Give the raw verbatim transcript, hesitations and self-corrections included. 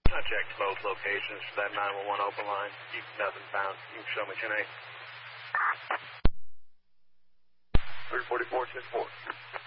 I checked both locations for that nine one one open line. You, nothing found. You can show me ten eight. three forty-four, six four.